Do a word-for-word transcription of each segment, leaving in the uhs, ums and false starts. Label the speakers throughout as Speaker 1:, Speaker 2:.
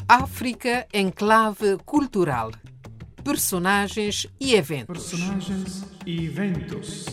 Speaker 1: África em clave cultural. Personagens e eventos.
Speaker 2: Personagens e eventos.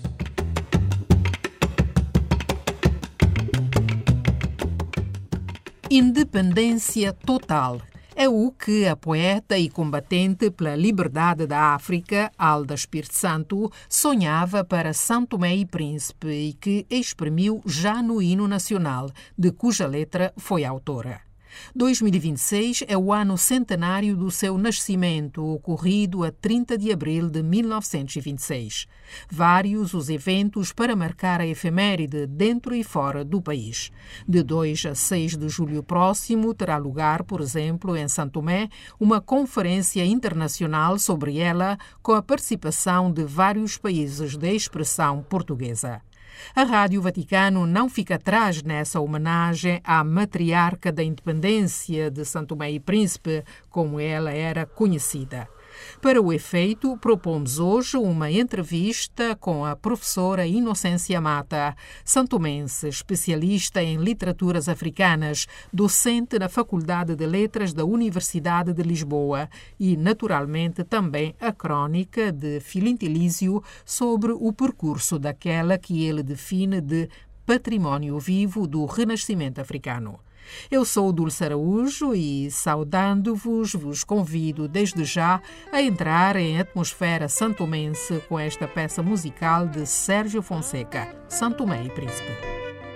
Speaker 1: Independência total. É o que a poeta e combatente pela liberdade da África, Alda Espírito Santo, sonhava para São Tomé e Príncipe e que exprimiu já no hino nacional, de cuja letra foi autora. dois mil e vinte e seis é o ano centenário do seu nascimento, ocorrido a trinta de abril de mil novecentos e vinte e seis. Vários os eventos para marcar a efeméride dentro e fora do país. De dois a seis de julho próximo terá lugar, por exemplo, em São Tomé, uma conferência internacional sobre ela, com a participação de vários países de expressão portuguesa. A Rádio Vaticano não fica atrás nessa homenagem à matriarca da independência de São Tomé e Príncipe, como ela era conhecida. Para o efeito, propomos hoje uma entrevista com a professora Inocência Mata, santomense, especialista em literaturas africanas, docente na Faculdade de Letras da Universidade de Lisboa e, naturalmente, também a crônica de Filintilísio sobre o percurso daquela que ele define de património vivo do Renascimento africano. Eu sou Dulce Araújo e, saudando-vos, vos convido desde já a entrar em atmosfera santomense com esta peça musical de Sérgio Fonseca, São Tomé e Príncipe.